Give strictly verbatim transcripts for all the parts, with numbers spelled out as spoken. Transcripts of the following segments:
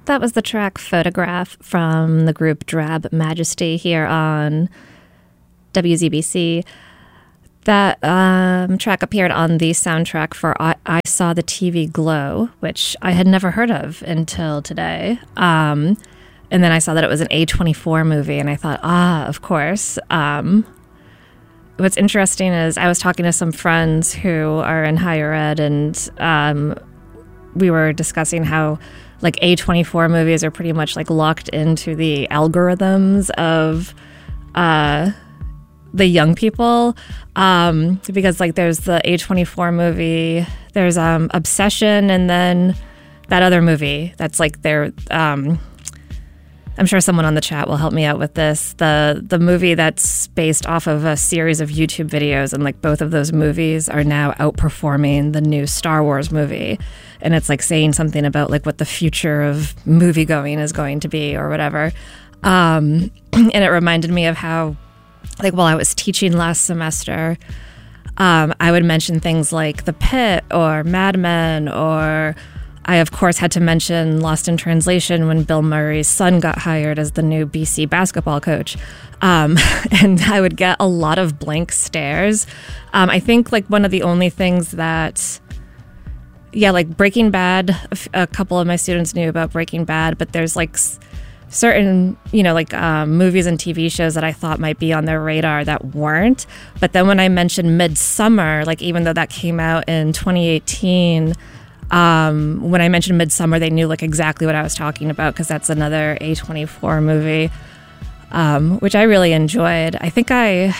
That was the track Photograph from the group Drab Majesty here on W Z B C. That um, track appeared on the soundtrack for I, I Saw the T V Glow, which I had never heard of until today. Um, and then I saw that it was an A twenty-four movie, and I thought, ah, of course. Um, what's interesting is I was talking to some friends who are in higher ed, and um, we were discussing how like A twenty-four movies are pretty much like locked into the algorithms of uh, the young people, um, because like there's the A twenty-four movie, there's um, Obsession, and then that other movie that's like their, um, I'm sure someone on the chat will help me out with this, the the movie that's based off of a series of YouTube videos, and like both of those movies are now outperforming the new Star Wars movie. And it's like saying something about like what the future of movie going is going to be or whatever. Um, and it reminded me of how, like, while I was teaching last semester, um, I would mention things like The Pit or Mad Men, or I, of course, had to mention Lost in Translation when Bill Murray's son got hired as the new B C basketball coach. Um, and I would get a lot of blank stares. Um, I think like one of the only things that... Yeah, like Breaking Bad, a, f- a couple of my students knew about Breaking Bad, but there's like s- certain, you know, like um, movies and T V shows that I thought might be on their radar that weren't. But then when I mentioned Midsummer, like even though that came out in twenty eighteen, um, when I mentioned Midsummer, they knew like exactly what I was talking about, because that's another A twenty-four movie, um, which I really enjoyed. I think I...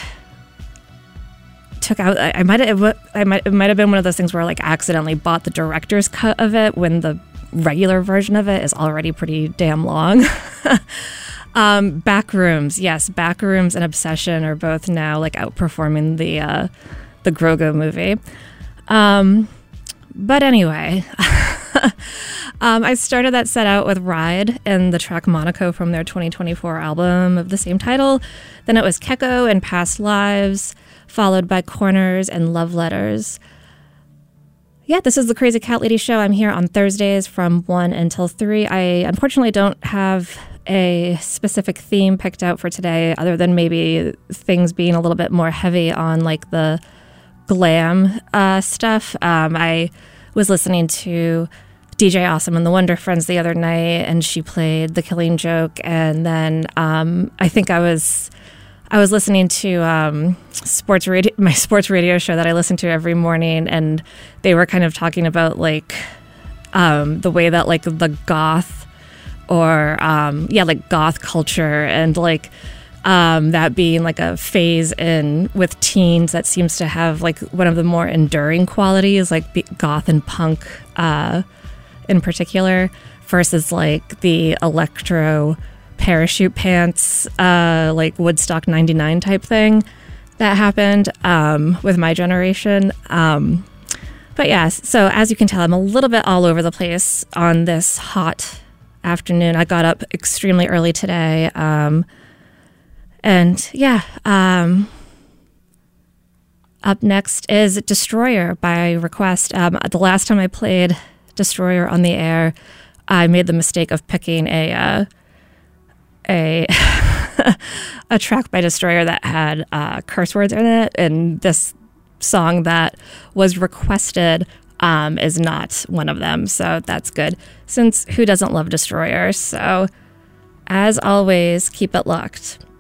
took out I, I might have I might it might have been one of those things where I like accidentally bought the director's cut of it when the regular version of it is already pretty damn long. um Backrooms, yes, Backrooms and Obsession are both now like outperforming the uh the Grogu movie. Um but anyway, um I started that set out with Ride and the track Monaco from their twenty twenty-four album of the same title. Then it was Keko and Past Lives, followed by Corners and Love Letters. Yeah, this is the Crazy Cat Lady Show. I'm here on Thursdays from one until three. I unfortunately don't have a specific theme picked out for today, other than maybe things being a little bit more heavy on like the glam uh, stuff. Um, I was listening to D J Awesome and the Wonder Friends the other night, and she played The Killing Joke, and then um, I think I was... I was listening to um, sports radio, my sports radio show that I listen to every morning, and they were kind of talking about like um, the way that like the goth or um, yeah, like goth culture and like um, that being like a phase in with teens that seems to have like one of the more enduring qualities, like the goth and punk uh, in particular, versus like the electro parachute pants, uh, like Woodstock ninety-nine type thing that happened um, with my generation. Um, but yes, so as you can tell, I'm a little bit all over the place on this hot afternoon. I got up extremely early today. Um, and yeah, um, up next is Destroyer by request. Um, the last time I played Destroyer on the air, I made the mistake of picking a... Uh, a a track by Destroyer that had uh, curse words in it, and this song that was requested um, is not one of them, so that's good, since who doesn't love Destroyer? So as always, keep it locked.